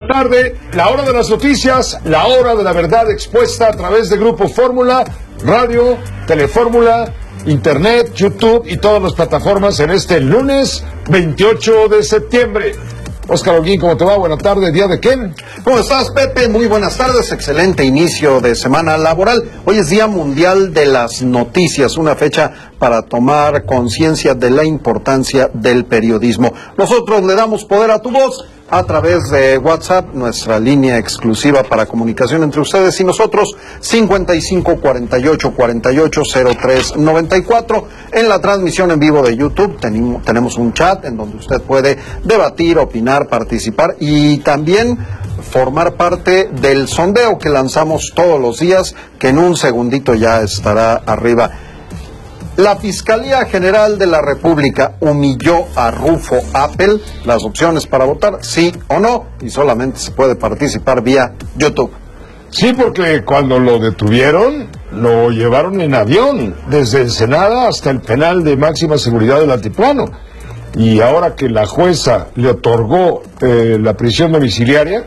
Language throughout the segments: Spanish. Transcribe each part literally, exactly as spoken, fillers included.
tarde, la hora de las noticias, la hora de la verdad expuesta a través de Grupo Fórmula, radio, Telefórmula, internet, YouTube y todas las plataformas en este lunes veintiocho de septiembre. Óscar Holguín, ¿cómo te va? Buenas tardes, ¿día de qué? ¿Cómo estás, Pepe? Muy buenas tardes, excelente inicio de semana laboral. Hoy es Día Mundial de las Noticias, una fecha para tomar conciencia de la importancia del periodismo. Nosotros le damos poder a tu voz a través de WhatsApp, nuestra línea exclusiva para comunicación entre ustedes y nosotros, cincuenta y cinco, cuarenta y ocho, cuarenta y ocho, cero tres, noventa y cuatro. En la transmisión en vivo de YouTube tenemos, tenemos un chat en donde usted puede debatir, opinar, participar y también formar parte del sondeo que lanzamos todos los días, que en un segundito ya estará arriba. La Fiscalía General de la República humilló a Rufo Apple. Las opciones para votar, sí o no, y solamente se puede participar vía YouTube. Sí, porque cuando lo detuvieron, lo llevaron en avión, desde Ensenada hasta el penal de máxima seguridad del Altiplano. Y ahora que la jueza le otorgó eh, la prisión domiciliaria,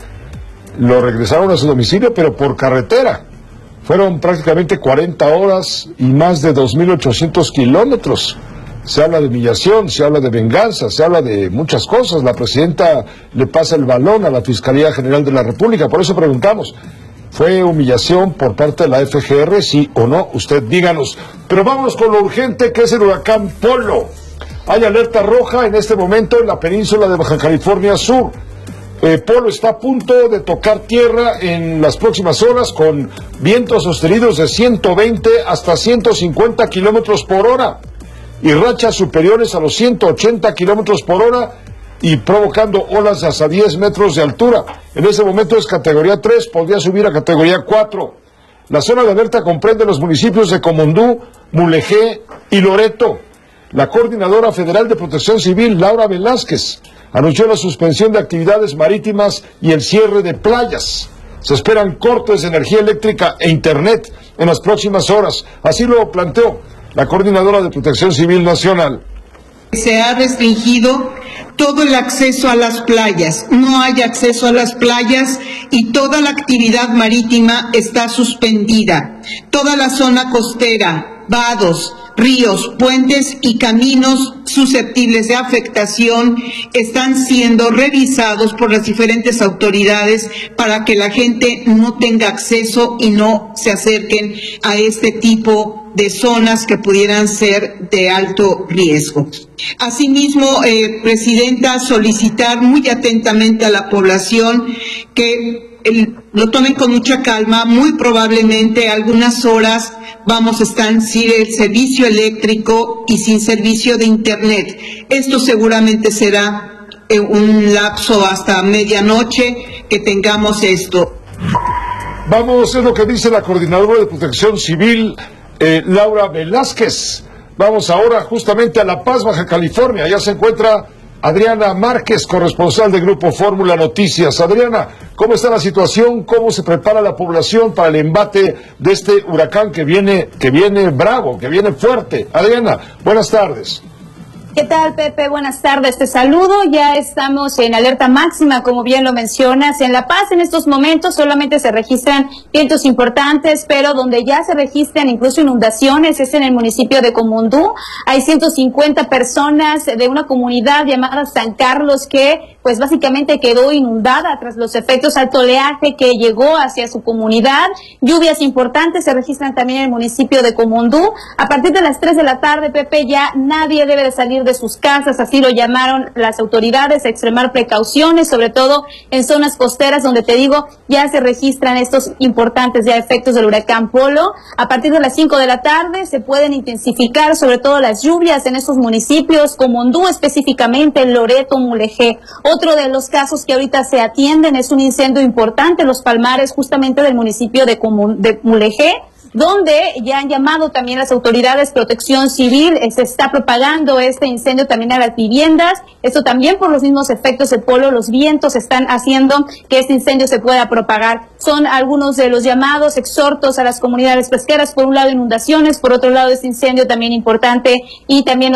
lo regresaron a su domicilio, pero por carretera. Fueron prácticamente cuarenta horas y más de dos mil ochocientos kilómetros. Se habla de humillación, se habla de venganza, se habla de muchas cosas. La presidenta le pasa el balón a la Fiscalía General de la República. Por eso preguntamos, ¿fue humillación por parte de la F G R? Sí o no, usted díganos. Pero vámonos con lo urgente, que es el huracán Polo. Hay alerta roja en este momento en la península de Baja California Sur. Eh, Polo está a punto de tocar tierra en las próximas horas con vientos sostenidos de ciento veinte hasta ciento cincuenta kilómetros por hora y rachas superiores a los ciento ochenta kilómetros por hora y provocando olas de hasta diez metros de altura. En ese momento es categoría tres, podría subir a categoría cuatro. La zona de alerta comprende los municipios de Comondú, Mulegé y Loreto. La Coordinadora Federal de Protección Civil, Laura Velázquez, anunció la suspensión de actividades marítimas y el cierre de playas. Se esperan cortes de energía eléctrica e internet en las próximas horas. Así lo planteó la Coordinadora de Protección Civil Nacional. Se ha restringido todo el acceso a las playas. No hay acceso a las playas y toda la actividad marítima está suspendida. Toda la zona costera, vados, ríos, puentes y caminos susceptibles de afectación están siendo revisados por las diferentes autoridades para que la gente no tenga acceso y no se acerquen a este tipo de zonas que pudieran ser de alto riesgo. Asimismo, eh, Presidenta, solicitar muy atentamente a la población que el, lo tomen con mucha calma. Muy probablemente algunas horas vamos a estar sin el servicio eléctrico y sin servicio de internet. Esto seguramente será eh, un lapso hasta medianoche que tengamos esto. Vamos, es lo que dice la Coordinadora de Protección Civil, eh, Laura Velázquez. Vamos ahora justamente a La Paz, Baja California. Allá se encuentra Adriana Márquez, corresponsal de Grupo Fórmula Noticias. Adriana, ¿cómo está la situación? ¿Cómo se prepara la población para el embate de este huracán que viene, que viene bravo, que viene fuerte? Adriana, buenas tardes. ¿Qué tal, Pepe? Buenas tardes, te saludo. Ya estamos en alerta máxima, como bien lo mencionas. En La Paz, en estos momentos, solamente se registran vientos importantes, pero donde ya se registran incluso inundaciones es en el municipio de Comondú. Hay ciento cincuenta personas de una comunidad llamada San Carlos que, pues básicamente quedó inundada tras los efectos alto oleaje que llegó hacia su comunidad. Lluvias importantes se registran también en el municipio de Comondú. A partir de las tres de la tarde, Pepe, ya nadie debe de salir de sus casas, así lo llamaron las autoridades, a extremar precauciones, sobre todo en zonas costeras donde, te digo, ya se registran estos importantes ya efectos del huracán Polo. A partir de las cinco de la tarde se pueden intensificar sobre todo las lluvias en estos municipios, Comondú específicamente, Loreto, Mulegé. Otro de los casos que ahorita se atienden es un incendio importante en los palmares justamente del municipio de, Comun de Mulegé, donde ya han llamado también las autoridades, Protección Civil. Se está propagando este incendio también a las viviendas. Esto también por los mismos efectos del polo, los vientos están haciendo que este incendio se pueda propagar. Son algunos de los llamados, exhortos a las comunidades pesqueras. Por un lado, inundaciones, por otro lado, este incendio también importante, y también los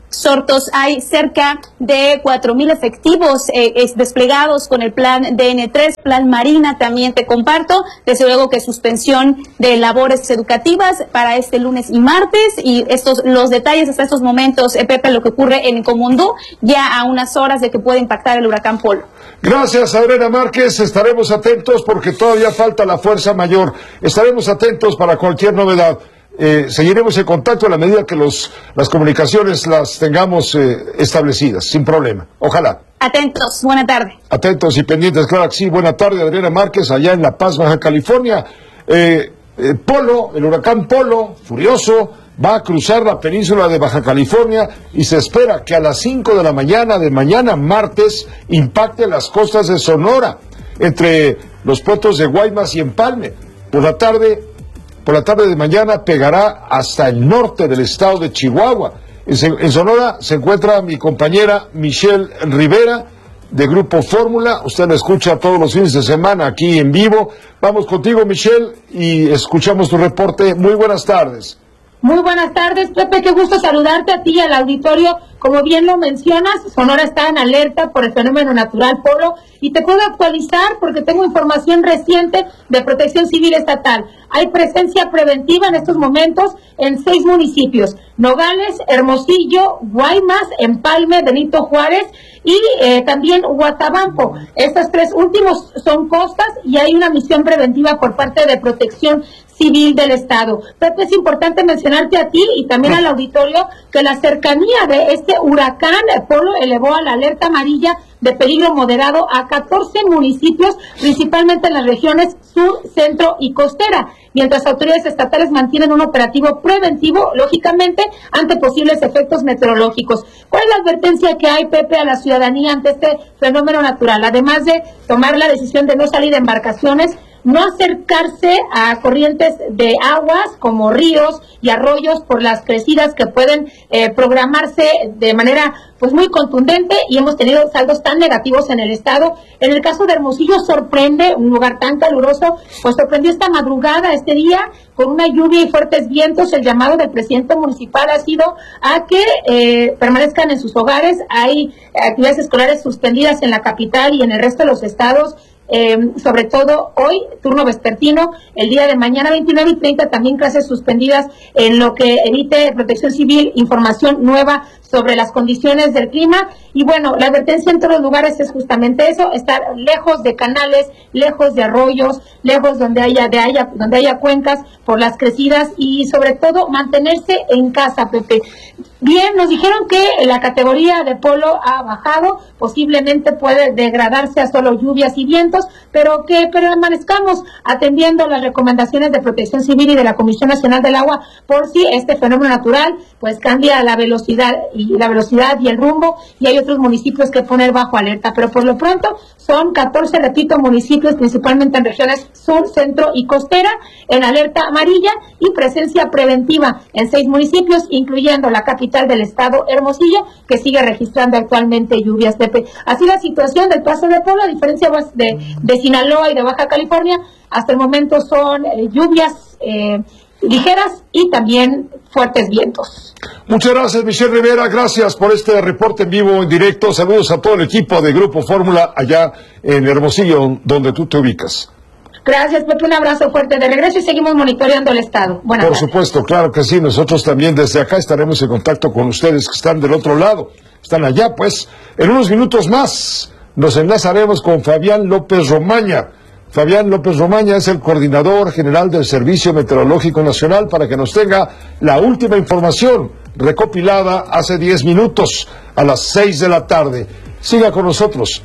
Sortos. Hay cerca de cuatro mil efectivos eh, es desplegados con el plan D N tres, plan Marina, también te comparto. Desde luego que suspensión de labores educativas para este lunes y martes, y estos los detalles hasta estos momentos, eh, Pepe, lo que ocurre en Comondú, ya a unas horas de que pueda impactar el huracán Polo. Gracias, Adriana Márquez. Estaremos atentos porque todavía falta la fuerza mayor. Estaremos atentos para cualquier novedad. Eh, seguiremos en contacto a la medida que los, las comunicaciones las tengamos eh, establecidas, sin problema. Ojalá. Atentos, buena tarde. Atentos y pendientes, claro que sí. Buena tarde, Adriana Márquez, allá en La Paz, Baja California. Eh, eh, Polo, el huracán Polo, furioso, va a cruzar la península de Baja California y se espera que a las cinco de la mañana de mañana, martes, impacte las costas de Sonora, entre los puertos de Guaymas y Empalme. Por la tarde... Por la tarde de mañana pegará hasta el norte del estado de Chihuahua. En, en Sonora se encuentra mi compañera Michelle Rivera, de Grupo Fórmula. Usted la escucha todos los fines de semana aquí en vivo. Vamos contigo, Michelle, y escuchamos tu reporte. Muy buenas tardes. Muy buenas tardes, Pepe, qué gusto saludarte a ti y al auditorio. Como bien lo mencionas, Sonora está en alerta por el fenómeno natural Polo y te puedo actualizar porque tengo información reciente de Protección Civil Estatal. Hay presencia preventiva en estos momentos en seis municipios: Nogales, Hermosillo, Guaymas, Empalme, Benito Juárez y eh, también Huatabampo. Estos tres últimos son costas y hay una misión preventiva por parte de Protección Civil del Estado. Pepe, es importante mencionarte a ti y también al auditorio que la cercanía de este huracán Polo elevó a la alerta amarilla de peligro moderado a catorce municipios, principalmente en las regiones sur, centro y costera, mientras autoridades estatales mantienen un operativo preventivo, lógicamente, ante posibles efectos meteorológicos. ¿Cuál es la advertencia que hay, Pepe, a la ciudadanía ante este fenómeno natural? Además de tomar la decisión de no salir de embarcaciones, no acercarse a corrientes de aguas como ríos y arroyos por las crecidas que pueden eh, programarse de manera pues muy contundente, y hemos tenido saldos tan negativos en el estado. En el caso de Hermosillo sorprende, un lugar tan caluroso, pues sorprendió esta madrugada, este día, con una lluvia y fuertes vientos. El llamado del presidente municipal ha sido a que eh, permanezcan en sus hogares. Hay actividades escolares suspendidas en la capital y en el resto de los estados. Eh, sobre todo hoy, turno vespertino, el día de mañana veintinueve y treinta también clases suspendidas, en lo que emite Protección Civil información nueva sobre las condiciones del clima. Y bueno, la advertencia en todos los lugares es justamente eso: estar lejos de canales, lejos de arroyos, lejos donde haya, de haya, donde haya cuencas por las crecidas, y sobre todo mantenerse en casa, Pepe. Bien, nos dijeron que la categoría de Polo ha bajado, posiblemente puede degradarse a solo lluvias y vientos, pero que permanezcamos atendiendo las recomendaciones de Protección Civil y de la Comisión Nacional del Agua por si este fenómeno natural pues cambia la velocidad y la velocidad y el rumbo, y hay otros municipios que poner bajo alerta. Pero por lo pronto son catorce, repito, municipios, principalmente en regiones sur, centro y costera, en alerta amarilla, y presencia preventiva en seis municipios, incluyendo la capital del estado, Hermosillo, que sigue registrando actualmente lluvias, Pepe. Así la situación del paso de Polo, a diferencia de, de Sinaloa y de Baja California, hasta el momento son eh, lluvias eh, ligeras y también fuertes vientos. Muchas gracias, Michelle Rivera, gracias por este reporte en vivo, en directo. Saludos a todo el equipo de Grupo Fórmula allá en Hermosillo, donde tú te ubicas. Gracias, Pepe, un abrazo fuerte de regreso y seguimos monitoreando el estado. Buenas Por tardes. supuesto, claro que sí, nosotros también desde acá estaremos en contacto con ustedes que están del otro lado, están allá, pues. En unos minutos más nos enlazaremos con Fabián López Romaña. Fabián López Romaña es el coordinador general del Servicio Meteorológico Nacional, para que nos tenga la última información recopilada hace diez minutos a las seis de la tarde. Siga con nosotros.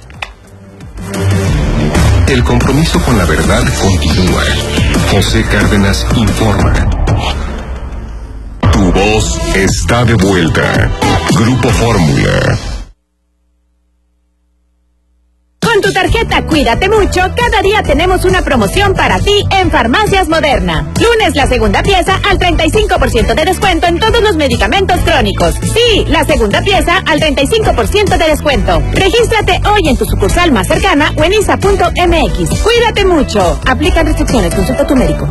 El compromiso con la verdad continúa. José Cárdenas informa. Tu voz está de vuelta. Grupo Fórmula. Con tu tarjeta Cuídate Mucho, cada día tenemos una promoción para ti en Farmacias Moderna. Lunes, la segunda pieza al treinta y cinco por ciento de descuento en todos los medicamentos crónicos. Sí, la segunda pieza al treinta y cinco por ciento de descuento. Regístrate hoy en tu sucursal más cercana o en isa punto m x. Cuídate mucho. Aplican restricciones. Consulta a tu médico.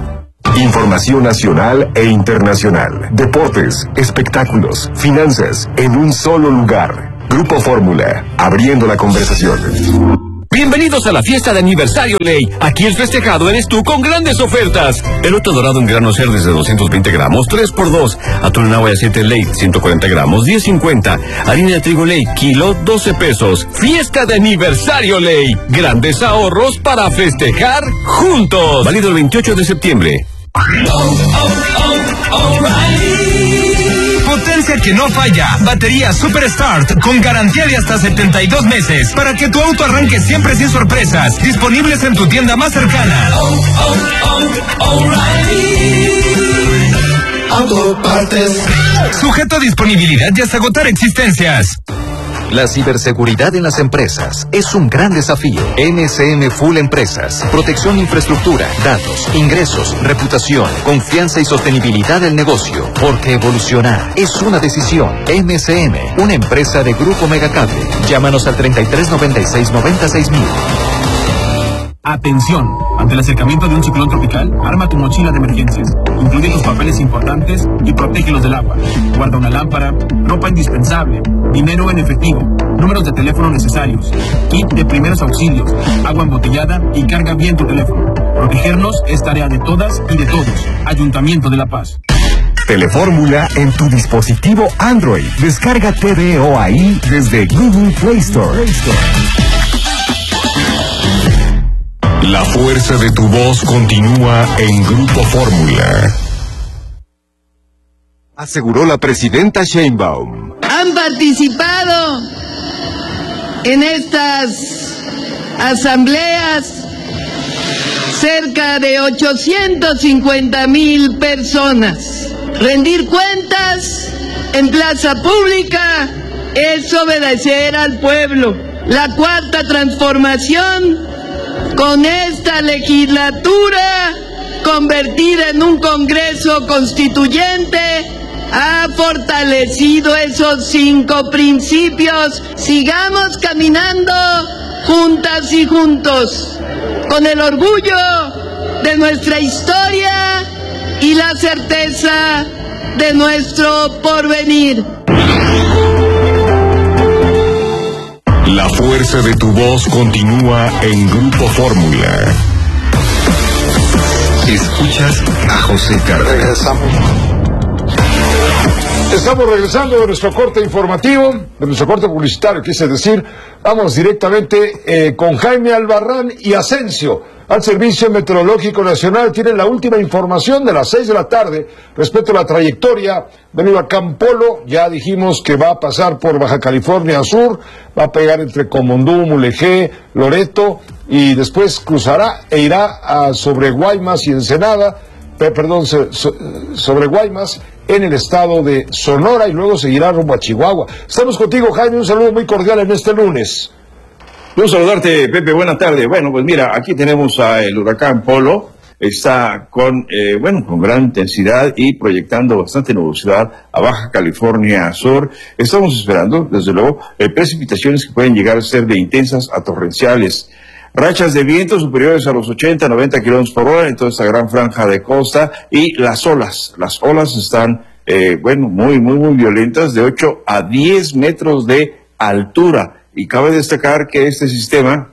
Información nacional e internacional. Deportes, espectáculos, finanzas, en un solo lugar. Grupo Fórmula, abriendo la conversación. Bienvenidos a la fiesta de aniversario Ley. Aquí el festejado eres tú con grandes ofertas. Elote dorado en grano ser desde doscientos veinte gramos, tres por dos. Atún en agua y aceite Ley, ciento cuarenta gramos, diez cincuenta. Harina de trigo Ley, kilo, doce pesos. Fiesta de aniversario Ley. Grandes ahorros para festejar juntos. Válido el veintiocho de septiembre. Oh, oh, oh, Potencia que no falla. Batería Super Start con garantía de hasta setenta y dos meses para que tu auto arranque siempre sin sorpresas. Disponibles en tu tienda más cercana. Oh, oh, oh, O'Reilly Autopartes. Sujeto a disponibilidad y hasta agotar existencias. La ciberseguridad en las empresas es un gran desafío. M S M Full Empresas. Protección de infraestructura, datos, ingresos, reputación, confianza y sostenibilidad del negocio. Porque evolucionar es una decisión. M S M, una empresa de Grupo Megacable. Llámanos al treinta y tres noventa y seis noventa y seis mil. Atención, ante el acercamiento de un ciclón tropical, arma tu mochila de emergencias, incluye tus papeles importantes y protégelos del agua. Guarda una lámpara, ropa indispensable, dinero en efectivo, números de teléfono necesarios, kit de primeros auxilios, agua embotellada y carga bien tu teléfono. Protegernos es tarea de todas y de todos. Ayuntamiento de La Paz. Telefórmula en tu dispositivo Android. Descarga T V O ahí desde Google Play Store. Play Store. La fuerza de tu voz continúa en Grupo Fórmula. Aseguró la presidenta Sheinbaum. Han participado en estas asambleas cerca de ochocientos cincuenta mil personas. Rendir cuentas en plaza pública es obedecer al pueblo. La cuarta transformación, con esta legislatura convertida en un Congreso Constituyente, ha fortalecido esos cinco principios. Sigamos caminando juntas y juntos, con el orgullo de nuestra historia y la certeza de nuestro porvenir. La fuerza de tu voz continúa en Grupo Fórmula. Escuchas a José Cárdenas. Regresamos. Estamos regresando de nuestro corte informativo, de nuestro corte publicitario, quise decir. Vamos directamente eh, con Jaime Albarrán y Asensio al Servicio Meteorológico Nacional. Tienen la última información de las seis de la tarde respecto a la trayectoria del huracán Polo. Ya dijimos que va a pasar por Baja California Sur, va a pegar entre Comondú, Mulegé, Loreto y después cruzará e irá a sobre Guaymas y Ensenada, perdón, sobre Guaymas en el estado de Sonora y luego seguirá rumbo a Chihuahua. Estamos contigo, Jaime, un saludo muy cordial en este lunes. Un saludarte, Pepe, buena tarde. Bueno, pues mira, aquí tenemos al huracán Polo, está con, eh, bueno, con gran intensidad y proyectando bastante nubosidad a Baja California Sur. Estamos esperando, desde luego, eh, precipitaciones que pueden llegar a ser de intensas a torrenciales. Rachas de viento superiores a los ochenta, noventa kilómetros por hora en toda esta gran franja de costa, y las olas, las olas están, eh, bueno, muy, muy, muy violentas, de ocho a diez metros de altura. Y cabe destacar que este sistema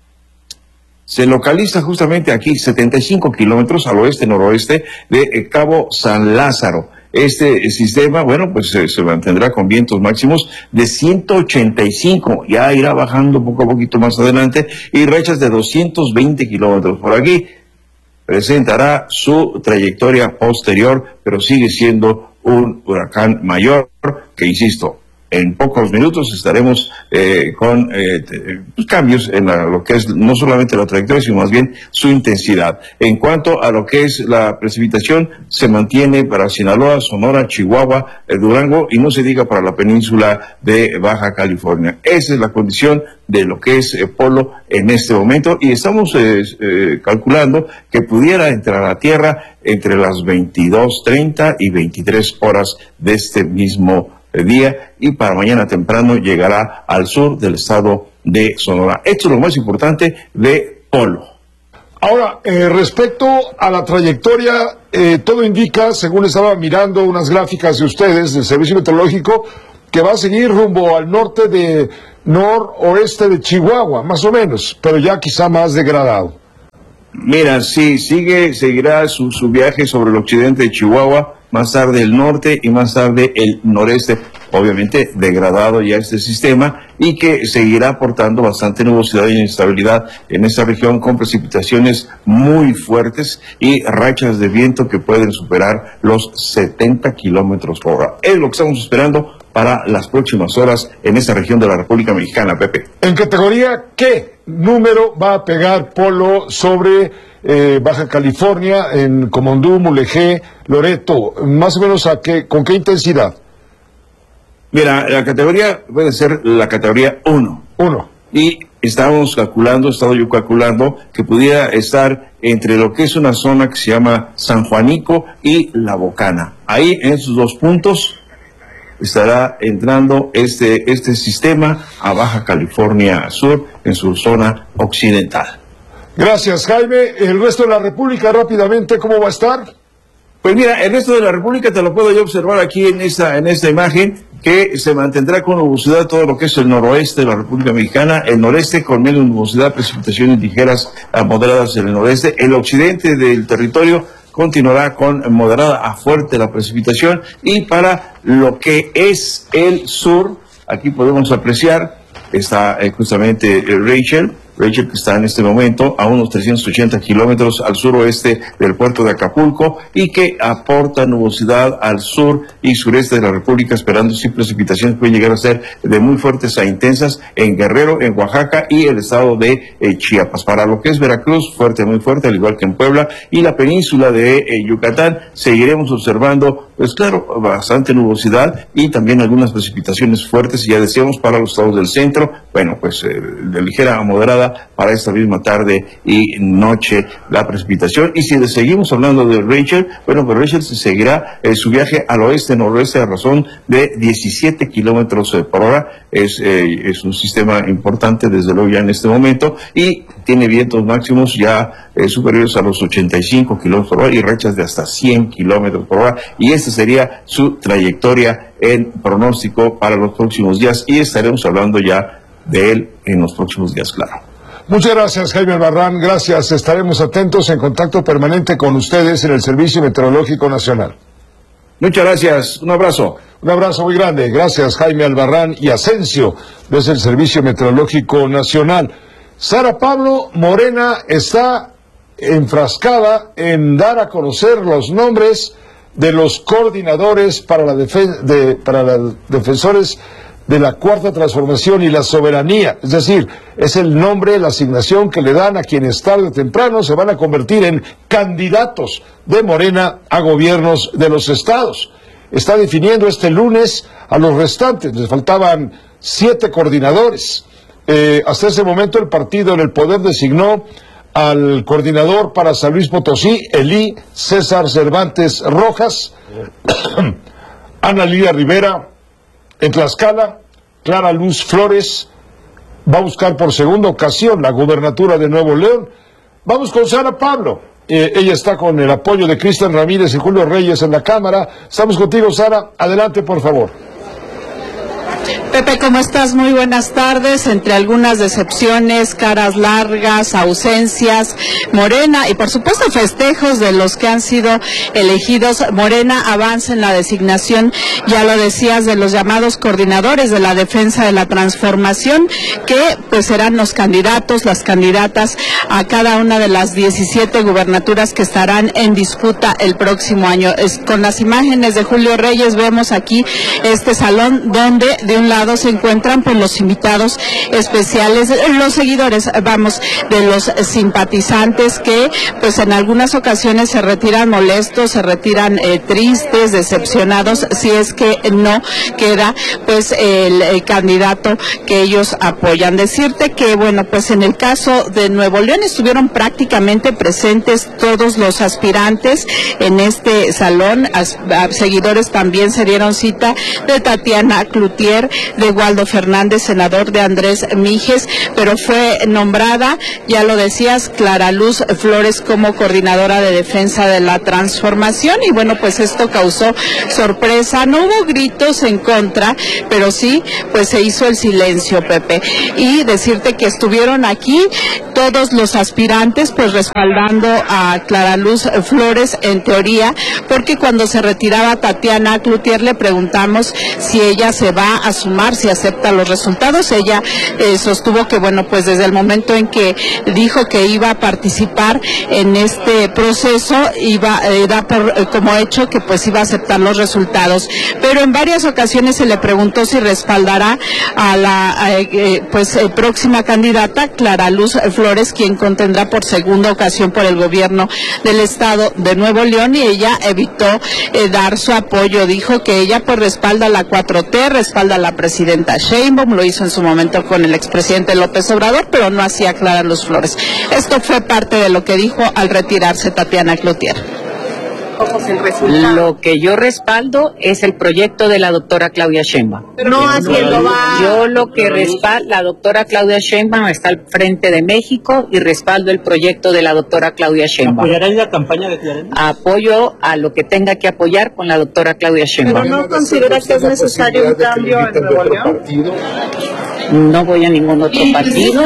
se localiza justamente aquí, setenta y cinco kilómetros al oeste-noroeste de Cabo San Lázaro. Este sistema, bueno, pues se, se mantendrá con vientos máximos de ciento ochenta y cinco, ya irá bajando poco a poquito más adelante, y rachas de doscientos veinte kilómetros por aquí. Presentará su trayectoria posterior, pero sigue siendo un huracán mayor que, insisto, en pocos minutos estaremos eh, con eh, te, cambios en la, lo que es no solamente la trayectoria, sino más bien su intensidad. En cuanto a lo que es la precipitación, se mantiene para Sinaloa, Sonora, Chihuahua, eh, Durango, y no se diga para la península de Baja California. Esa es la condición de lo que es eh, Polo en este momento, y estamos eh, eh, calculando que pudiera entrar a tierra entre las veintidós treinta y veintitrés horas de este mismo día, y para mañana temprano llegará al sur del estado de Sonora. Esto es lo más importante de Polo. Ahora, eh, respecto a la trayectoria, eh, todo indica, según estaba mirando unas gráficas de ustedes del Servicio Meteorológico, que va a seguir rumbo al norte de noroeste de Chihuahua, más o menos, pero ya quizá más degradado. Mira, sí, sigue, seguirá su, su viaje sobre el occidente de Chihuahua, más tarde el norte y más tarde el noreste, obviamente degradado ya este sistema, y que seguirá aportando bastante nubosidad e inestabilidad en esta región, con precipitaciones muy fuertes y rachas de viento que pueden superar los setenta kilómetros por hora. Es lo que estamos esperando para las próximas horas en esta región de la República Mexicana, Pepe. ¿En categoría qué número va a pegar Polo sobre eh, Baja California, en Comondú, Mulegé, Loreto? Más o menos a qué, ¿con qué intensidad? Mira, la categoría puede ser la categoría uno. uno. Y estamos calculando, he estado yo calculando, que pudiera estar entre lo que es una zona que se llama San Juanico y La Bocana. Ahí, en esos dos puntos, estará entrando este, este sistema a Baja California Sur, en su zona occidental. Gracias, Jaime. El resto de la República, rápidamente, ¿cómo va a estar? Pues mira, el resto de la República te lo puedo yo observar aquí en esta, en esta imagen, que se mantendrá con nubosidad todo lo que es el noroeste de la República Mexicana, el noreste con menos nubosidad, precipitaciones ligeras a moderadas en el noreste, el occidente del territorio continuará con moderada a fuerte la precipitación, y para lo que es el sur, aquí podemos apreciar, está eh, justamente eh, Rachel, Rachel, que está en este momento a unos trescientos ochenta kilómetros al suroeste del puerto de Acapulco, y que aporta nubosidad al sur y sureste de la República, esperando si precipitaciones pueden llegar a ser de muy fuertes a intensas en Guerrero, en Oaxaca y el estado de eh, Chiapas. Para lo que es Veracruz, fuerte, muy fuerte, al igual que en Puebla, y la península de eh, Yucatán, seguiremos observando, pues claro, bastante nubosidad y también algunas precipitaciones fuertes, y ya decíamos, para los estados del centro, bueno, pues eh, de ligera a moderada para esta misma tarde y noche la precipitación. Y si le seguimos hablando de Rachel, bueno, pues Rachel se seguirá eh, su viaje al oeste-noroeste a razón de diecisiete kilómetros eh, por hora. Es, eh, es un sistema importante, desde luego, ya en este momento, y tiene vientos máximos ya eh, superiores a los ochenta y cinco kilómetros por hora y rachas de hasta cien kilómetros por hora. Y esta sería su trayectoria en pronóstico para los próximos días, y estaremos hablando ya de él en los próximos días, claro. Muchas gracias, Jaime Albarrán. Gracias. Estaremos atentos, en contacto permanente con ustedes en el Servicio Meteorológico Nacional. Muchas gracias. Un abrazo. Un abrazo muy grande. Gracias, Jaime Albarrán y Asensio, desde el Servicio Meteorológico Nacional. Sara Pablo, Morena está enfrascada en dar a conocer los nombres de los coordinadores para la defen- de, para los defensores de la Cuarta Transformación y la soberanía. Es decir, es el nombre, la asignación que le dan a quienes tarde o temprano se van a convertir en candidatos de Morena a gobiernos de los estados. Está definiendo este lunes a los restantes. Les faltaban siete coordinadores. Eh, hasta ese momento el partido en el poder designó al coordinador para San Luis Potosí, Elí César Cervantes Rojas, Ana Lilia Rivera. En Tlaxcala, Clara Luz Flores va a buscar por segunda ocasión la gubernatura de Nuevo León. Vamos con Sara Pablo. Eh, ella está con el apoyo de Cristian Ramírez y Julio Reyes en la Cámara. Estamos contigo, Sara. Adelante, por favor. Pepe, ¿cómo estás? Muy buenas tardes. Entre algunas decepciones, caras largas, ausencias, Morena y por supuesto festejos de los que han sido elegidos, Morena avanza en la designación, ya lo decías, de los llamados coordinadores de la defensa de la transformación, que pues serán los candidatos, las candidatas a cada una de las diecisiete gubernaturas que estarán en disputa el próximo año. Es, con las imágenes de Julio Reyes vemos aquí este salón donde de un lado se encuentran pues los invitados especiales, los seguidores, vamos, de los simpatizantes que pues en algunas ocasiones se retiran molestos, se retiran eh, tristes, decepcionados, si es que no queda pues el, el candidato que ellos apoyan. Decirte que bueno, pues en el caso de Nuevo León estuvieron prácticamente presentes todos los aspirantes en este salón. As, a, seguidores también se dieron cita de Tatiana Cloutier, mujer de Waldo Fernández, senador de Andrés Mijes, pero fue nombrada, ya lo decías, Clara Luz Flores como coordinadora de defensa de la transformación, y bueno, pues esto causó sorpresa. No hubo gritos en contra, pero sí, pues se hizo el silencio, Pepe. Y decirte que estuvieron aquí todos los aspirantes, pues respaldando a Clara Luz Flores, en teoría, porque cuando se retiraba Tatiana Cloutier le preguntamos si ella se va a sumar, si acepta los resultados. Ella eh, sostuvo que, bueno, pues desde el momento en que dijo que iba a participar en este proceso, iba eh, da por eh, como hecho que pues iba a aceptar los resultados. Pero en varias ocasiones se le preguntó si respaldará a la eh, eh, pues eh, próxima candidata, Clara Luz Flores, quien contendrá por segunda ocasión por el gobierno del estado de Nuevo León, y ella evitó eh, dar su apoyo. Dijo que ella pues respalda a la cuatro T, respalda a la presidenta Sheinbaum, lo hizo en su momento con el expresidente López Obrador, pero no hacía Clara Luz Flores. Esto fue parte de lo que dijo al retirarse Tatiana Cloutier. Lo que yo respaldo es el proyecto de la doctora Claudia Sheinbaum. No haciendo va. Yo lo que respaldo, la doctora Claudia Sheinbaum está al frente de México y respaldo el proyecto de la doctora Claudia Sheinbaum. ¿Apoyará la campaña de Clarence? Apoyo a lo que tenga que apoyar con la doctora Claudia Sheinbaum. ¿Pero no considera que es necesario un cambio en Nuevo León? No voy a ningún otro partido.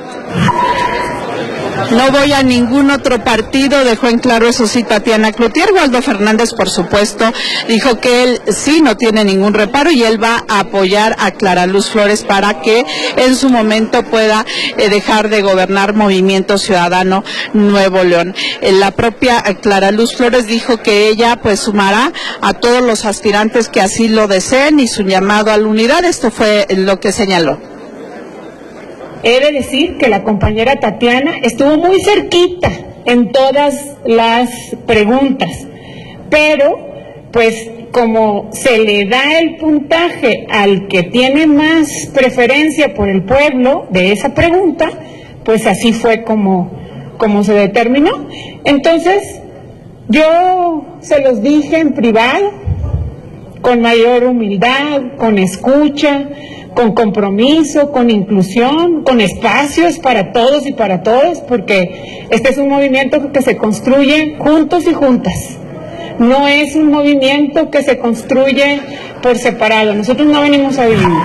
No voy a ningún otro partido, dejó en claro eso sí Tatiana Cloutier. Waldo Fernández, por supuesto, dijo que él sí no tiene ningún reparo y él va a apoyar a Clara Luz Flores para que en su momento pueda eh, dejar de gobernar Movimiento Ciudadano Nuevo León. Eh, la propia eh, Clara Luz Flores dijo que ella pues sumará a todos los aspirantes que así lo deseen y su llamado a la unidad. Esto fue lo que señaló. He de decir que la compañera Tatiana estuvo muy cerquita en todas las preguntas, pero pues como se le da el puntaje al que tiene más preferencia por el pueblo de esa pregunta, pues así fue como, como se determinó. Entonces, yo se los dije en privado, con mayor humildad, con escucha, con compromiso, con inclusión, con espacios para todos y para todos, porque este es un movimiento que se construye juntos y juntas. No es un movimiento que se construye por separado. Nosotros no venimos a dividir.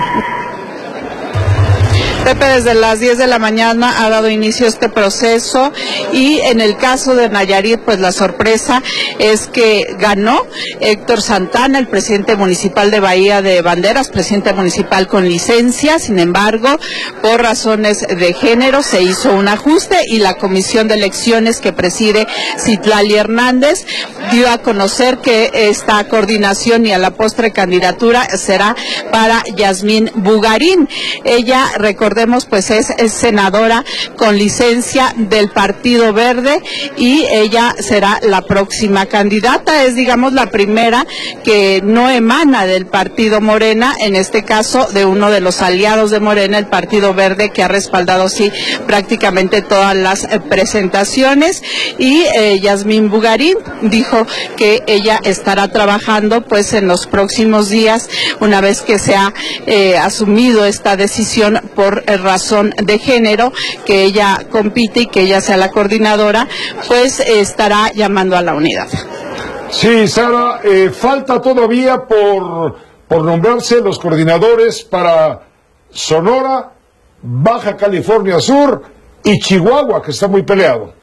Pepe, desde las diez de la mañana ha dado inicio a este proceso y en el caso de Nayarit, pues la sorpresa es que ganó Héctor Santana, el presidente municipal de Bahía de Banderas, presidente municipal con licencia. Sin embargo, por razones de género se hizo un ajuste y la comisión de elecciones que preside Citlali Hernández dio a conocer que esta coordinación y a la postre candidatura será para Yasmín Bugarín. Ella, recordemos, pues es, es senadora con licencia del Partido Verde y ella será la próxima candidata. Es, digamos, la primera que no emana del Partido Morena, en este caso de uno de los aliados de Morena, el Partido Verde, que ha respaldado sí prácticamente todas las eh, presentaciones. Y eh, Yasmín Bugarín dijo que ella estará trabajando pues en los próximos días, una vez que se ha eh, asumido esta decisión por razón de género, que ella compite y que ella sea la coordinadora, pues eh, estará llamando a la unidad. Sí, Sara, eh, falta todavía por, por nombrarse los coordinadores para Sonora, Baja California Sur y Chihuahua, que está muy peleado.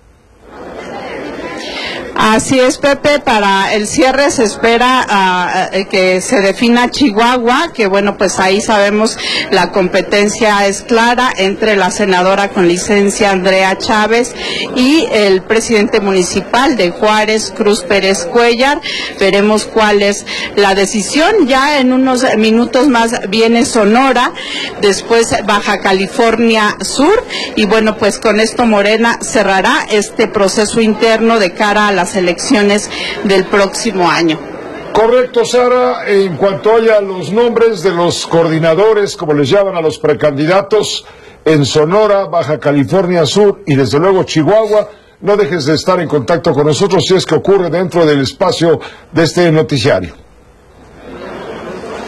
Así es, Pepe, para el cierre se espera uh, que se defina Chihuahua, que bueno, pues ahí sabemos la competencia es clara entre la senadora con licencia Andrea Chávez y el presidente municipal de Juárez, Cruz Pérez Cuellar. Veremos cuál es la decisión. Ya en unos minutos más viene Sonora, después Baja California Sur y bueno, pues con esto Morena cerrará este proceso interno de cara a las elecciones del próximo año. Correcto, Sara. En cuanto haya los nombres de los coordinadores, como les llaman a los precandidatos, en Sonora, Baja California Sur y desde luego Chihuahua, no dejes de estar en contacto con nosotros si es que ocurre dentro del espacio de este noticiario.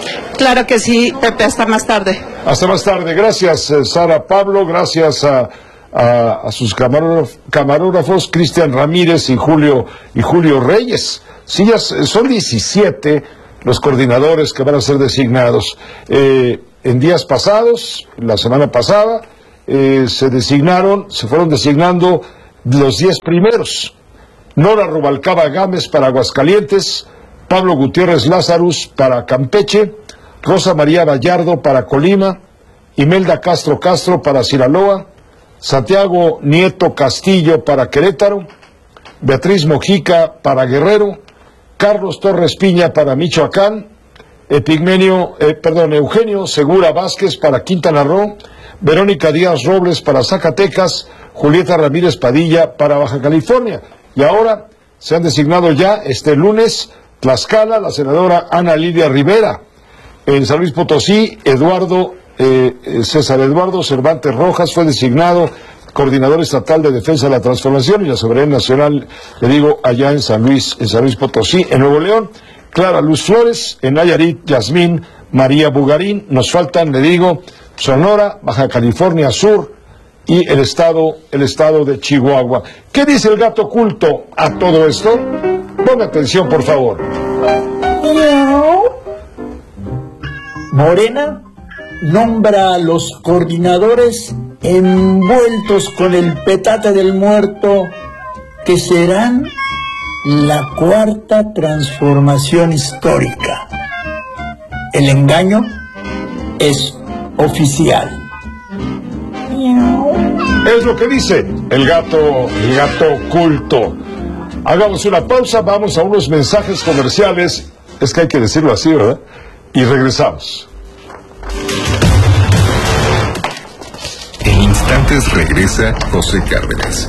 Claro que sí, Pepe, hasta más tarde. Hasta más tarde. Gracias, eh, Sara Pablo. Gracias a, a, a sus camarógrafos, camarógrafos Cristian Ramírez y Julio, y Julio Reyes. Sí, ya son diecisiete los coordinadores que van a ser designados. Eh, en días pasados, la semana pasada, eh, se designaron, se fueron designando los diez primeros. Nora Rubalcaba Gámez para Aguascalientes, Pablo Gutiérrez Lázarus para Campeche, Rosa María Vallardo para Colima, Imelda Castro Castro para Sinaloa, Santiago Nieto Castillo para Querétaro, Beatriz Mojica para Guerrero, Carlos Torres Piña para Michoacán, Epigmenio, eh, perdón, Eugenio Segura Vázquez para Quintana Roo, Verónica Díaz Robles para Zacatecas, Julieta Ramírez Padilla para Baja California. Y ahora se han designado ya este lunes Tlaxcala, la senadora Ana Lidia Rivera. En San Luis Potosí, Eduardo, eh, César Eduardo Cervantes Rojas fue designado coordinador estatal de defensa de la transformación y la soberanía nacional, le digo, allá en San Luis, en San Luis Potosí. En Nuevo León, Clara Luz Flores, en Nayarit, Yasmín María Bugarín. Nos faltan, le digo, Sonora, Baja California Sur y el estado, el estado de Chihuahua. ¿Qué dice el gato oculto a todo esto? Ponga atención, por favor. Morena nombra a los coordinadores envueltos con el petate del muerto, que serán la cuarta transformación histórica. El engaño es oficial. Es lo que dice el gato, el gato oculto. Hagamos una pausa, vamos a unos mensajes comerciales. Es que hay que decirlo así, ¿verdad? Y regresamos. En instantes regresa José Cárdenas.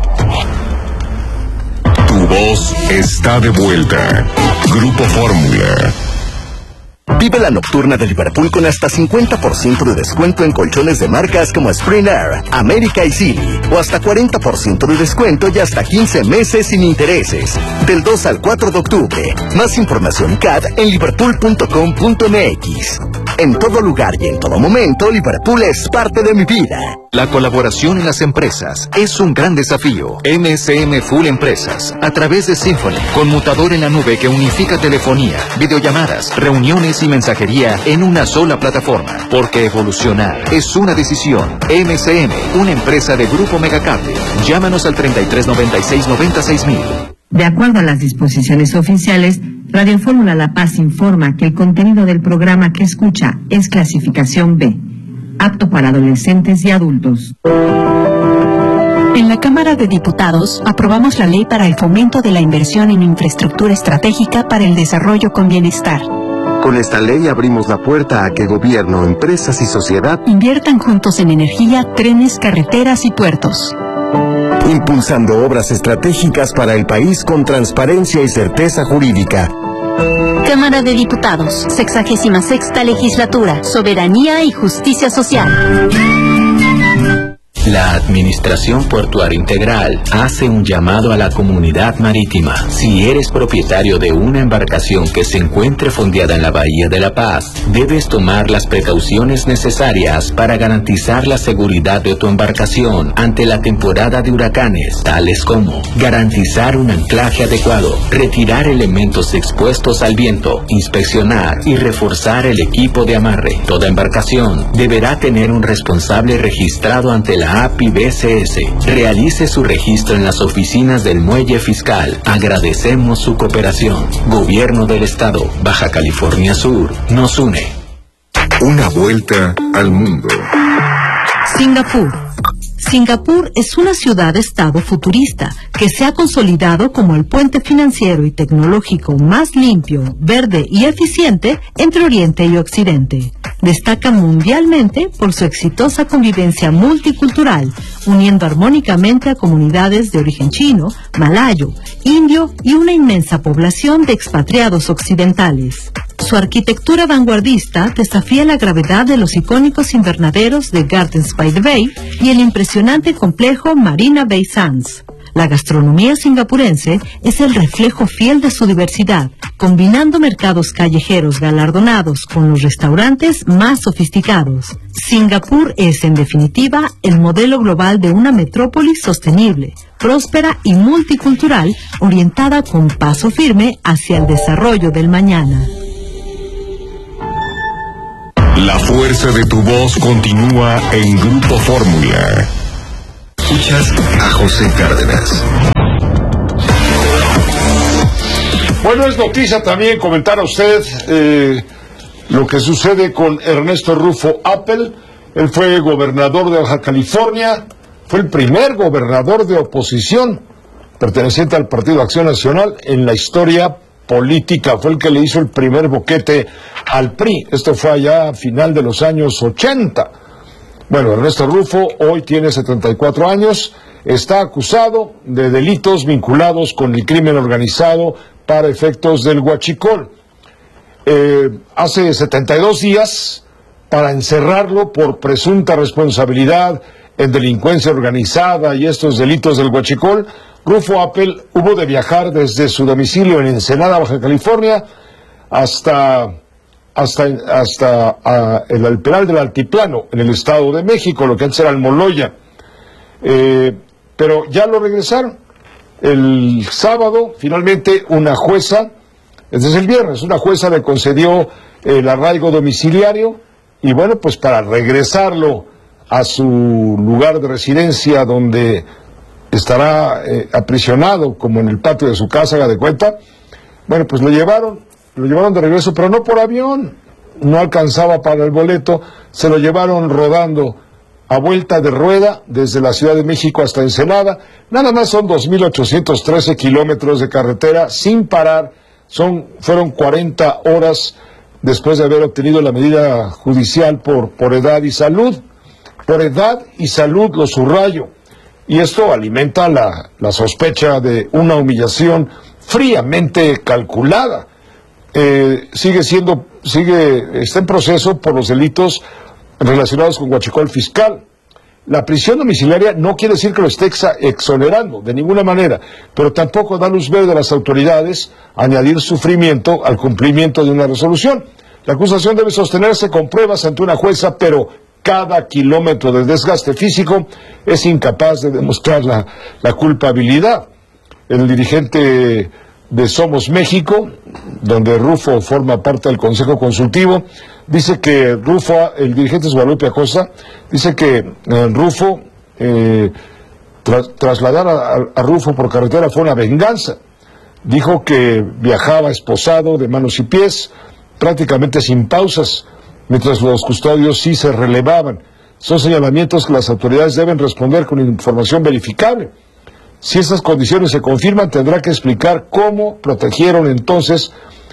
Tu voz está de vuelta. Grupo Fórmula. Vive la nocturna de Liverpool con hasta cincuenta por ciento de descuento en colchones de marcas como Spring Air, América y Silly, o hasta cuarenta por ciento de descuento y hasta quince meses sin intereses. Del dos al cuatro de octubre. Más información C A D en liverpool punto com punto m x. En todo lugar y en todo momento, Liverpool es parte de mi vida. La colaboración en las empresas es un gran desafío. M S M Full Empresas, a través de Symphony, conmutador en la nube que unifica telefonía, videollamadas, reuniones y mensajería en una sola plataforma. Porque evolucionar es una decisión. M S M, una empresa de Grupo Megacable. Llámanos al treinta y tres noventa y seis noventa y seis mil. De acuerdo a las disposiciones oficiales, Radio Fórmula La Paz informa que el contenido del programa que escucha es clasificación B, apto para adolescentes y adultos. En la Cámara de Diputados aprobamos la ley para el fomento de la inversión en infraestructura estratégica para el desarrollo con bienestar. Con esta ley abrimos la puerta a que gobierno, empresas y sociedad inviertan juntos en energía, trenes, carreteras y puertos. Impulsando obras estratégicas para el país con transparencia y certeza jurídica. Cámara de Diputados, sexagésima sexta legislatura, soberanía y justicia social. La Administración Portuaria Integral hace un llamado a la comunidad marítima. Si eres propietario de una embarcación que se encuentre fondeada en la Bahía de La Paz, debes tomar las precauciones necesarias para garantizar la seguridad de tu embarcación ante la temporada de huracanes, tales como garantizar un anclaje adecuado, retirar elementos expuestos al viento, inspeccionar y reforzar el equipo de amarre. Toda embarcación deberá tener un responsable registrado ante la A P I B C S. Realice su registro en las oficinas del Muelle Fiscal. Agradecemos su cooperación. Gobierno del Estado, Baja California Sur, nos une. Una vuelta al mundo. Singapur. Singapur es una ciudad-estado futurista que se ha consolidado como el puente financiero y tecnológico más limpio, verde y eficiente entre Oriente y Occidente. Destaca mundialmente por su exitosa convivencia multicultural, uniendo armónicamente a comunidades de origen chino, malayo, indio y una inmensa población de expatriados occidentales. Su arquitectura vanguardista desafía la gravedad de los icónicos invernaderos de Gardens by the Bay y el impresionante complejo Marina Bay Sands. La gastronomía singapurense es el reflejo fiel de su diversidad, combinando mercados callejeros galardonados con los restaurantes más sofisticados. Singapur es, en definitiva, el modelo global de una metrópolis sostenible, próspera y multicultural, orientada con paso firme hacia el desarrollo del mañana. La fuerza de tu voz continúa en Grupo Fórmula. Escuchas a José Cárdenas. Bueno, es noticia también comentar a usted eh, lo que sucede con Ernesto Rufo Appel. Él fue gobernador de Baja California, fue el primer gobernador de oposición perteneciente al Partido Acción Nacional en la historia política. Fue el que le hizo el primer boquete al P R I. Esto fue allá a final de los años ochenta. Bueno, Ernesto Rufo hoy tiene setenta y cuatro años, está acusado de delitos vinculados con el crimen organizado para efectos del huachicol. Eh, hace setenta y dos días, para encerrarlo por presunta responsabilidad en delincuencia organizada y estos delitos del huachicol, Rufo Appel hubo de viajar desde su domicilio en Ensenada, Baja California, hasta, hasta, hasta a, el, el penal del Altiplano, en el Estado de México, lo que antes era Almoloya. Eh, pero ya lo regresaron. El sábado, finalmente, una jueza, desde el viernes, una jueza le concedió el arraigo domiciliario y bueno, pues para regresarlo a su lugar de residencia donde estará eh, aprisionado, como en el patio de su casa, haga de cuenta, bueno, pues lo llevaron, lo llevaron de regreso, pero no por avión, no alcanzaba para el boleto, se lo llevaron rodando a vuelta de rueda desde la Ciudad de México hasta Ensenada. Nada más son dos mil ochocientos trece kilómetros de carretera sin parar, son, fueron cuarenta horas después de haber obtenido la medida judicial por, por edad y salud. Por edad y salud, lo subrayo. Y esto alimenta la, la sospecha de una humillación fríamente calculada. Eh, sigue siendo, sigue, está en proceso por los delitos relacionados con huachicol fiscal. La prisión domiciliaria no quiere decir que lo esté exa, exonerando de ninguna manera, pero tampoco da luz verde a las autoridades a añadir sufrimiento al cumplimiento de una resolución. La acusación debe sostenerse con pruebas ante una jueza, pero cada kilómetro de desgaste físico es incapaz de demostrar la, la culpabilidad. El dirigente de Somos México, donde Rufo forma parte del Consejo Consultivo, dice que Rufo, el dirigente es Guadalupe Acosta, dice que eh, Rufo, eh, tra trasladar a, a Rufo por carretera fue una venganza. Dijo que viajaba esposado de manos y pies, prácticamente sin pausas, mientras los custodios sí se relevaban. Son señalamientos que las autoridades deben responder con información verificable. Si estas condiciones se confirman, tendrá que explicar cómo protegieron entonces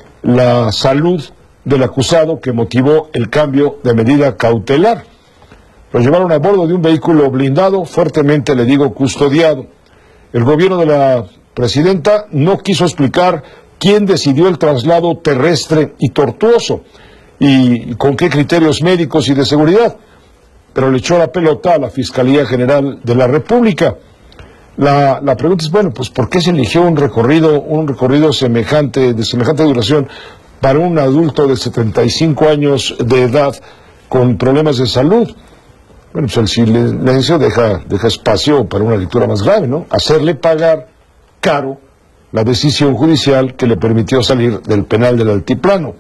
la salud del acusado que motivó el cambio de medida cautelar. Lo llevaron a bordo de un vehículo blindado, fuertemente, le digo, custodiado. El gobierno de la presidenta no quiso explicar quién decidió el traslado terrestre y tortuoso y con qué criterios médicos y de seguridad, pero le echó la pelota a la Fiscalía General de la República. La, la pregunta es, bueno, pues ¿por qué se eligió un recorrido, un recorrido semejante, de semejante duración para un adulto de setenta y cinco años de edad con problemas de salud? Bueno, pues el silencio deja, deja espacio para una lectura más grave, ¿no? Hacerle pagar caro la decisión judicial que le permitió salir del penal del Altiplano.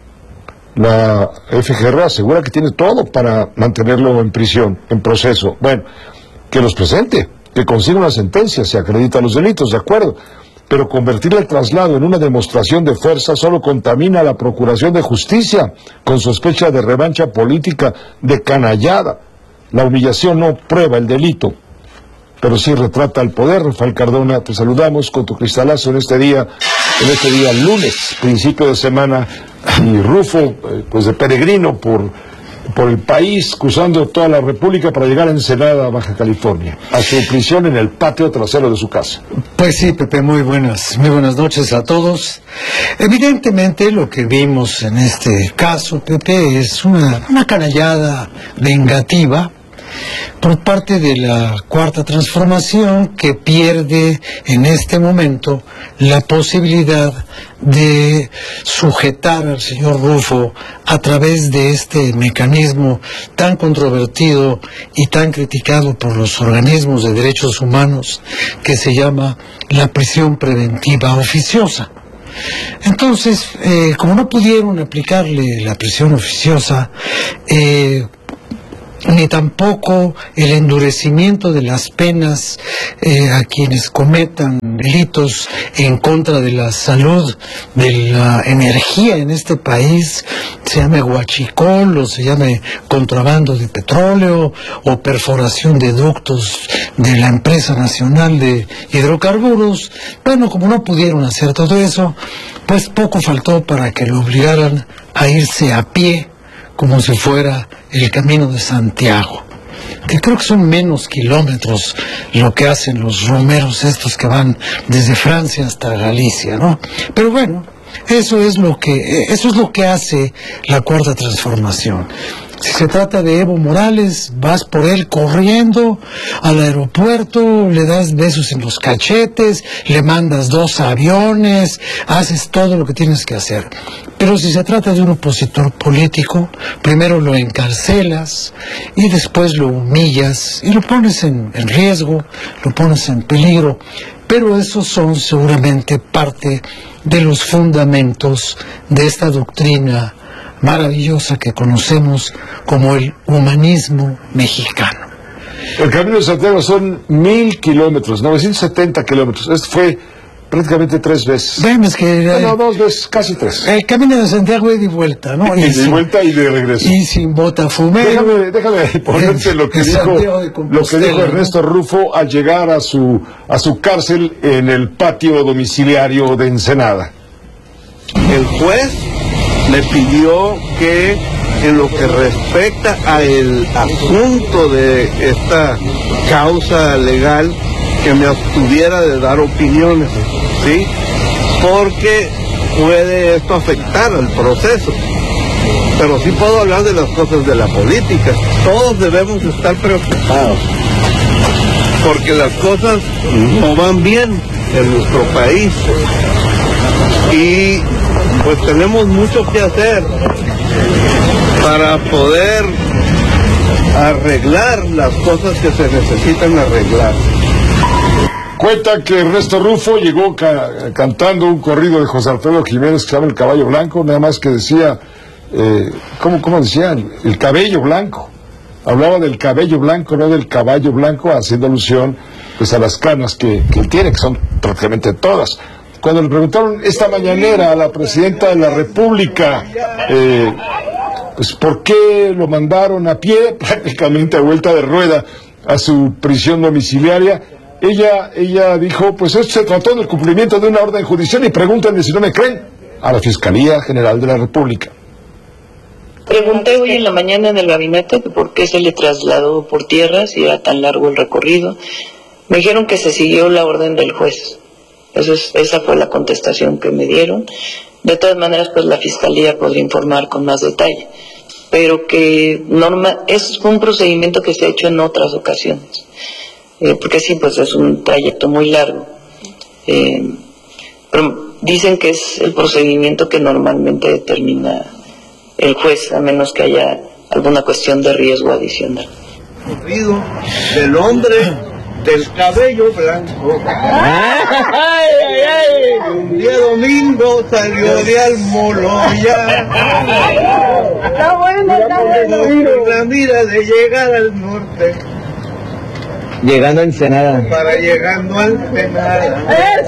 La F G R asegura que tiene todo para mantenerlo en prisión, en proceso. Bueno, que los presente, que consiga una sentencia, se acreditan los delitos, de acuerdo, pero convertir el traslado en una demostración de fuerza solo contamina a la Procuración de Justicia, con sospecha de revancha política, de canallada. La humillación no prueba el delito, pero sí retrata el poder. Rafael Cardona, te saludamos con tu cristalazo en este día, en este día lunes, principio de semana, y Rufo, pues de peregrino por, por el país, cruzando toda la República para llegar a Ensenada, Baja California, a su prisión en el patio trasero de su casa. Pues sí, Pepe, muy buenas, muy buenas noches a todos. Evidentemente lo que vimos en este caso, Pepe, es una, una canallada vengativa por parte de la Cuarta Transformación, que pierde en este momento la posibilidad de sujetar al señor Rufo a través de este mecanismo tan controvertido y tan criticado por los organismos de derechos humanos que se llama la prisión preventiva oficiosa. Entonces, eh, como no pudieron aplicarle la prisión oficiosa, eh, ni tampoco el endurecimiento de las penas eh, a quienes cometan delitos en contra de la salud, de la energía en este país, se llame huachicol o se llame contrabando de petróleo o perforación de ductos de la empresa nacional de hidrocarburos. Bueno, como no pudieron hacer todo eso, pues poco faltó para que lo obligaran a irse a pie, como si fuera el Camino de Santiago, que creo que son menos kilómetros lo que hacen los romeros estos que van desde Francia hasta Galicia, ¿no? Pero bueno, eso es lo que eso es lo que hace la Cuarta Transformación. Si se trata de Evo Morales, vas por él corriendo al aeropuerto, le das besos en los cachetes, le mandas dos aviones, haces todo lo que tienes que hacer. Pero si se trata de un opositor político, primero lo encarcelas y después lo humillas y lo pones en, en riesgo, lo pones en peligro. Pero esos son seguramente parte de los fundamentos de esta doctrina maravillosa que conocemos como el humanismo mexicano. El Camino de Santiago son mil kilómetros, novecientos setenta kilómetros. Esto fue prácticamente tres veces. Vemos que... Bueno, dos veces, casi tres. El Camino de Santiago es de vuelta, ¿no? Y de sin, vuelta y de regreso. Y sin Botafumero. Déjame, déjame ponerte lo que dijo, lo que dijo Ernesto Rufo al llegar a su, a su cárcel en el patio domiciliario de Ensenada. El juez me pidió que en lo que respecta al asunto de esta causa legal, que me abstuviera de dar opiniones, ¿sí? Porque puede esto afectar al proceso. Pero sí puedo hablar de las cosas de la política. Todos debemos estar preocupados, porque las cosas no van bien en nuestro país. Y pues tenemos mucho que hacer para poder arreglar las cosas que se necesitan arreglar. Cuenta que Ernesto Rufo llegó ca cantando un corrido de José Alfredo Jiménez que se llama El Caballo Blanco, nada más que decía, eh, ¿cómo, cómo decía? El cabello blanco. Hablaba del cabello blanco, no del caballo blanco, haciendo alusión pues a las canas que, que él tiene, que son prácticamente todas. Cuando le preguntaron esta mañanera a la presidenta de la República, eh, pues ¿por qué lo mandaron a pie, prácticamente a vuelta de rueda, a su prisión domiciliaria? Ella, ella dijo, pues esto se trató del cumplimiento de una orden judicial y pregúntenle si no me creen a la Fiscalía General de la República. Pregunté hoy en la mañana en el gabinete que por qué se le trasladó por tierra si era tan largo el recorrido. Me dijeron que se siguió la orden del juez. Eso es, esa fue la contestación que me dieron. De todas maneras, pues la Fiscalía podría informar con más detalle. Pero que norma, es un procedimiento que se ha hecho en otras ocasiones. Eh, porque sí, pues es un trayecto muy largo. Eh, pero dicen que es el procedimiento que normalmente determina el juez, a menos que haya alguna cuestión de riesgo adicional. Del hombre del cabello blanco. Ay, ay, ay. Un día domingo salió de Almoloya. Está bueno, está bueno. Con la mira de llegar al norte. Llegando a Ensenada. Para llegando a Ensenada.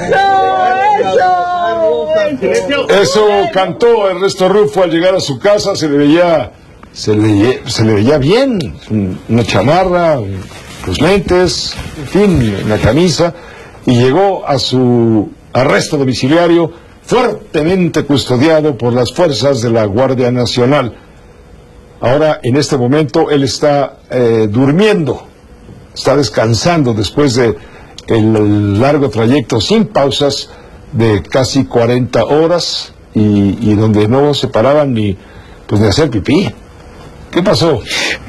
¡Eso! ¡Eso! Eso cantó Ernesto Rufo al llegar a su casa. Se le veía, se le, se le veía bien, una chamarra, los lentes, en fin, una camisa, y llegó a su arresto domiciliario fuertemente custodiado por las fuerzas de la Guardia Nacional. Ahora, en este momento, él está eh, durmiendo, está descansando después de el largo trayecto sin pausas de casi cuarenta horas y, y donde no se paraban ni, pues, ni hacer pipí. ¿Qué pasó?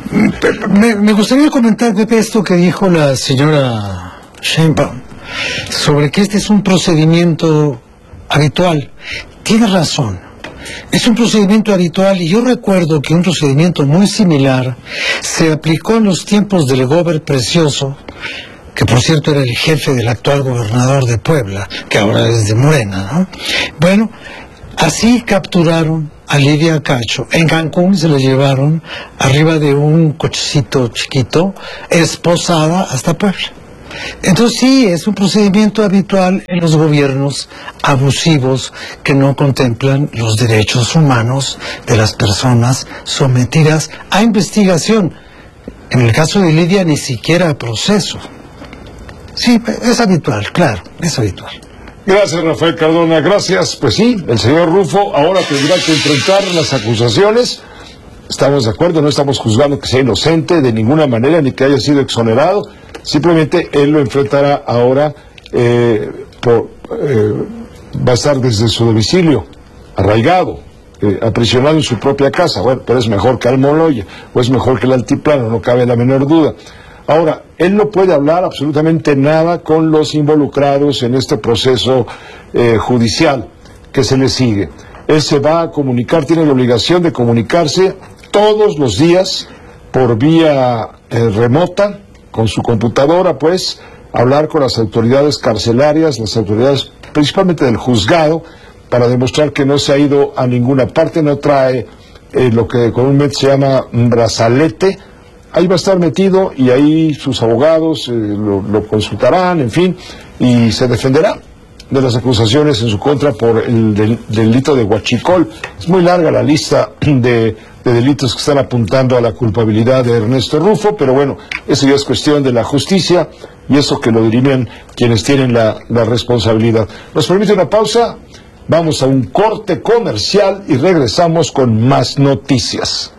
Me, me gustaría comentar, Pepe, esto que dijo la señora Sheinbaum sobre que este es un procedimiento habitual. Tiene razón. Es un procedimiento habitual y yo recuerdo que un procedimiento muy similar se aplicó en los tiempos del Gober Precioso, que por cierto era el jefe del actual gobernador de Puebla, que ahora es de Morena, ¿no? Bueno, así capturaron a Lidia Cacho. En Cancún se la llevaron arriba de un cochecito chiquito, esposada hasta Puebla. Entonces sí, es un procedimiento habitual en los gobiernos abusivos que no contemplan los derechos humanos de las personas sometidas a investigación. En el caso de Lidia ni siquiera a proceso. Sí, es habitual, claro, es habitual. Gracias, Rafael Cardona, gracias. Pues sí, el señor Rufo ahora tendrá que enfrentar las acusaciones. Estamos de acuerdo, no estamos juzgando que sea inocente de ninguna manera, ni que haya sido exonerado. Simplemente él lo enfrentará ahora, eh, por, eh, va a estar desde su domicilio, arraigado, eh, aprisionado en su propia casa. Bueno, pero es mejor que Almoloya, o es mejor que el Altiplano, no cabe la menor duda. Ahora, él no puede hablar absolutamente nada con los involucrados en este proceso eh, judicial que se le sigue. Él se va a comunicar, tiene la obligación de comunicarse todos los días por vía eh, remota, con su computadora, pues, hablar con las autoridades carcelarias, las autoridades principalmente del juzgado, para demostrar que no se ha ido a ninguna parte, no trae eh, lo que comúnmente se llama un brazalete. Ahí va a estar metido y ahí sus abogados eh, lo, lo consultarán, en fin, y se defenderá de las acusaciones en su contra por el del, delito de huachicol. Es muy larga la lista de, de delitos que están apuntando a la culpabilidad de Ernesto Rufo, pero bueno, eso ya es cuestión de la justicia y eso que lo dirimen quienes tienen la, la responsabilidad. ¿Nos permite una pausa? Vamos a un corte comercial y regresamos con más noticias.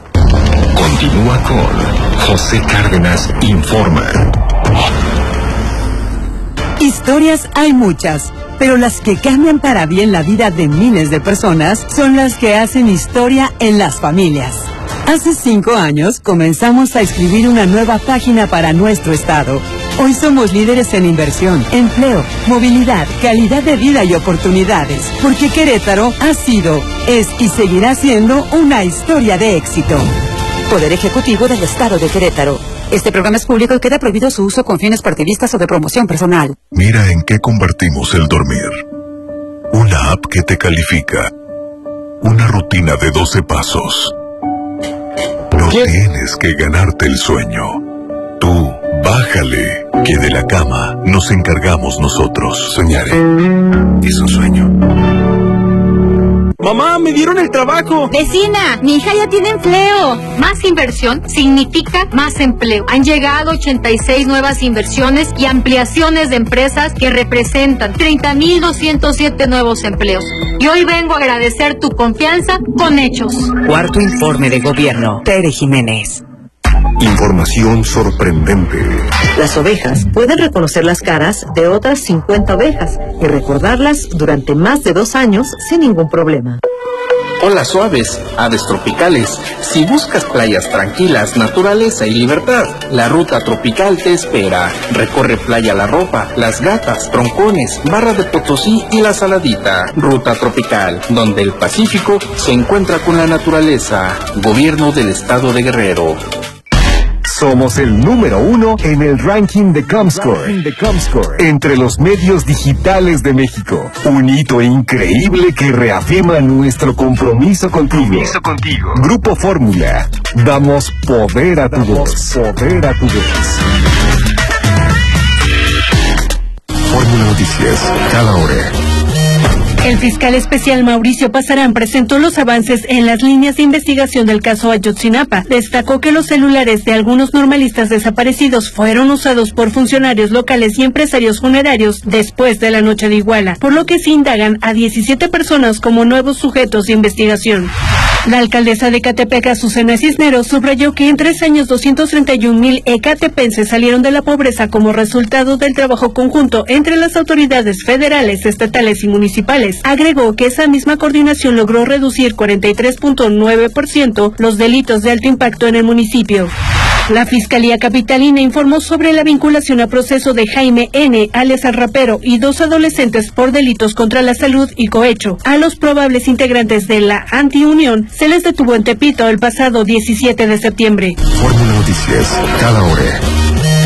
Continúa con José Cárdenas Informa. Historias hay muchas, pero las que cambian para bien la vida de miles de personas son las que hacen historia en las familias. Hace cinco años comenzamos a escribir una nueva página para nuestro estado. Hoy somos líderes en inversión, empleo, movilidad, calidad de vida y oportunidades, porque Querétaro ha sido, es y seguirá siendo una historia de éxito. Poder Ejecutivo del Estado de Querétaro. Este programa es público y queda prohibido su uso con fines partidistas o de promoción personal. Mira en qué convertimos el dormir. Una app que te califica. Una rutina de doce pasos. No tienes que ganarte el sueño. Tú, bájale, que de la cama nos encargamos nosotros. Soñaré. Es un sueño. ¡Mamá, me dieron el trabajo! Vecina, mi hija ya tiene empleo. Más inversión significa más empleo. Han llegado ochenta y seis nuevas inversiones y ampliaciones de empresas que representan treinta mil doscientos siete nuevos empleos. Y hoy vengo a agradecer tu confianza con hechos. Cuarto informe de gobierno. Tere Jiménez. Información sorprendente. Las ovejas pueden reconocer las caras de otras cincuenta ovejas y recordarlas durante más de dos años sin ningún problema. Hola suaves, aves tropicales. Si buscas playas tranquilas, naturaleza y libertad, la ruta tropical te espera. Recorre Playa La Ropa, Las Gatas, Troncones, Barra de Potosí y La Saladita. Ruta tropical, donde el Pacífico se encuentra con la naturaleza. Gobierno del Estado de Guerrero. Somos el número uno en el ranking de Comscore, entre los medios digitales de México. Un hito increíble que reafirma nuestro compromiso contigo. Grupo Fórmula. Damos poder a tu voz. Poder a tu voz. Fórmula Noticias, cada hora. El fiscal especial Mauricio Pasarán presentó los avances en las líneas de investigación del caso Ayotzinapa. Destacó que los celulares de algunos normalistas desaparecidos fueron usados por funcionarios locales y empresarios funerarios después de la noche de Iguala, por lo que se indagan a diecisiete personas como nuevos sujetos de investigación. La alcaldesa de Ecatepec, Azucena Cisneros, subrayó que en tres años doscientos treinta y un mil ecatepenses salieron de la pobreza como resultado del trabajo conjunto entre las autoridades federales, estatales y municipales. Agregó que esa misma coordinación logró reducir cuarenta y tres punto nueve por ciento los delitos de alto impacto en el municipio. La Fiscalía Capitalina informó sobre la vinculación a proceso de Jaime N., alias El Rapero, y dos adolescentes por delitos contra la salud y cohecho. A los probables integrantes de la Antiunión se les detuvo en Tepito el pasado diecisiete de septiembre. Fórmula Noticias, cada hora